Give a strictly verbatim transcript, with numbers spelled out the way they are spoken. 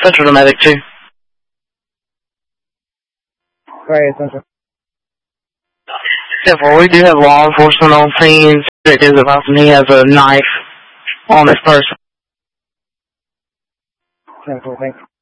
Central to Medic two. Right, Central. Yeah, well, we do have law enforcement on scene. It is about him. He has a knife on his person. Central, thanks.